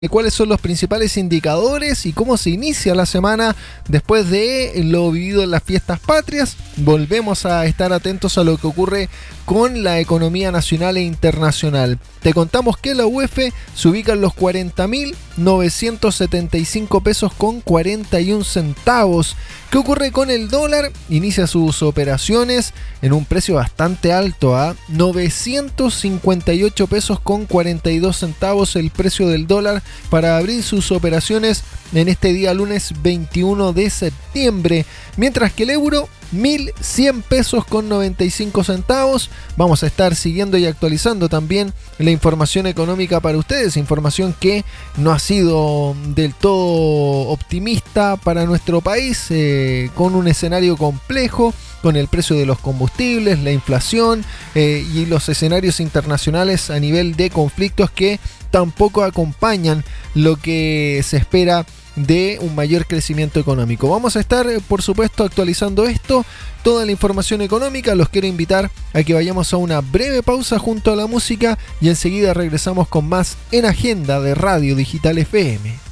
cuáles son los principales indicadores y cómo se inicia la semana después de lo vivido en las fiestas patrias. Volvemos a estar atentos a lo que ocurre con la economía nacional e internacional. Te contamos que la UF se ubica en los 40.975 pesos con 41 centavos. ¿Qué ocurre con el dólar? Inicia sus operaciones en un precio bastante alto, a 958 pesos con 42 centavos el precio del dólar para abrir sus operaciones en este día lunes 21 de septiembre, mientras que el euro 1.100 pesos con 95 centavos. Vamos a estar siguiendo y actualizando también la información económica para ustedes, información que no ha sido del todo optimista para nuestro país, con un escenario complejo, con el precio de los combustibles, la inflación y los escenarios internacionales a nivel de conflictos que tampoco acompañan lo que se espera de un mayor crecimiento económico. Vamos a estar, por supuesto, actualizando esto, toda la información económica. Los quiero invitar a que vayamos a una breve pausa junto a la música y enseguida regresamos con más en Agenda de Radio Digital FM.